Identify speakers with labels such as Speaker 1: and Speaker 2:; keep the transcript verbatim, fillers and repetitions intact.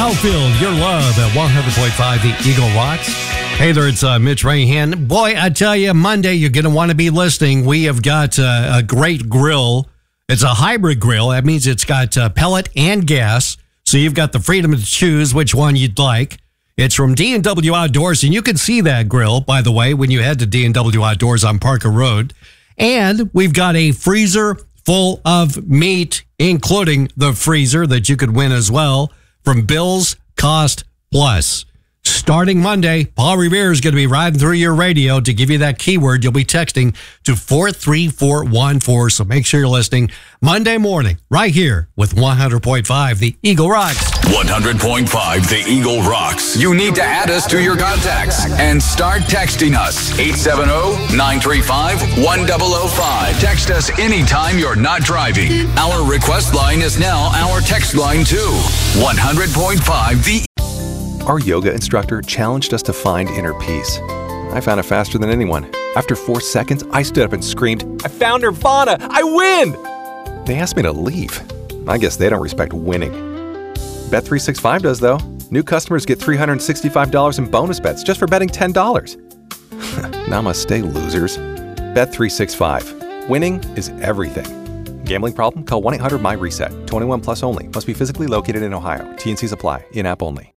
Speaker 1: Outfield, your love at one hundred point five The Eagle Rocks. Hey there, it's uh, Mitch Rahan. Boy, I tell you, Monday, you're going to want to be listening. We have got uh, a great grill. It's a hybrid grill. That means it's got uh, pellet and gas. So you've got the freedom to choose which one you'd like. It's from D and W Outdoors, and you can see that grill, by the way, when you head to D and W Outdoors on Parker Road. And we've got a freezer full of meat, including the freezer that you could win as well, from Bill's Cost Plus. Starting Monday, Paul Revere is going to be riding through your radio to give you that keyword. You'll be texting to four three four one four, so make sure you're listening Monday morning right here with one hundred point five The Eagle Rocks.
Speaker 2: one hundred point five The Eagle Rocks. You need to add us to your contacts and start texting us. eight seven zero, nine three five, one zero zero five. Text us anytime you're not driving. Our request line is now our text line too. one hundred point five The
Speaker 3: Our yoga instructor challenged us to find inner peace. I found it faster than anyone. After four seconds, I stood up and screamed, "I found Nirvana! I win!" They asked me to leave. I guess they don't respect winning. Bet three sixty-five does, though. New customers get three hundred sixty-five dollars in bonus bets just for betting ten dollars. Namaste, losers. Bet three sixty-five. Winning is everything. Gambling problem? Call one eight hundred M Y RESET. twenty-one plus only. Must be physically located in Ohio. T and Cs apply. In-app only.